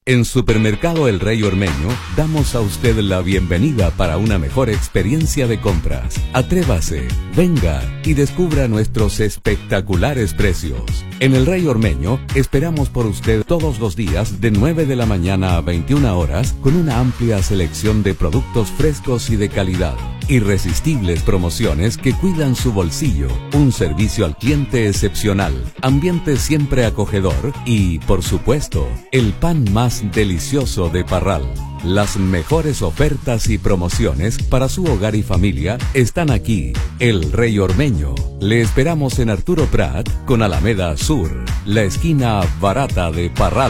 En Supermercado El Rey Ormeño damos a usted la bienvenida para una mejor experiencia de compras. Atrévase, venga y descubra nuestros espectaculares precios. En El Rey Ormeño esperamos por usted todos los días de 9 de la mañana a 21 horas con una amplia selección de productos frescos y de calidad. Irresistibles promociones que cuidan su bolsillo, un servicio al cliente excepcional, ambiente siempre acogedor y, por supuesto, el pan más delicioso de Parral. Las mejores ofertas y promociones para su hogar y familia están aquí. El Rey Ormeño. Le esperamos en Arturo Prat con Alameda Sur, la esquina barata de Parral.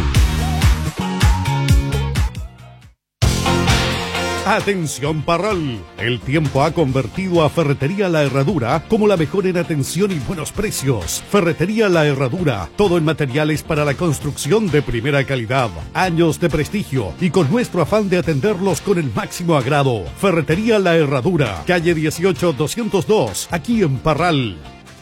Atención Parral, el tiempo ha convertido a Ferretería La Herradura como la mejor en atención y buenos precios. Ferretería La Herradura, todo en materiales para la construcción de primera calidad, años de prestigio y con nuestro afán de atenderlos con el máximo agrado. Ferretería La Herradura, calle 18-202, aquí en Parral.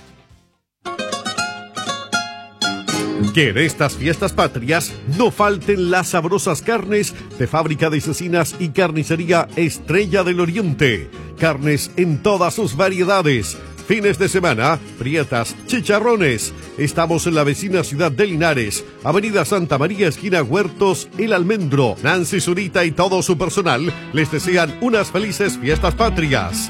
Que en estas fiestas patrias no falten las sabrosas carnes de Fábrica de Cecinas y Carnicería Estrella del Oriente. Carnes en todas sus variedades. Fines de semana, prietas, chicharrones. Estamos en la vecina ciudad de Linares, Avenida Santa María, esquina Huertos, El Almendro. Nancy Zurita y todo su personal les desean unas felices fiestas patrias.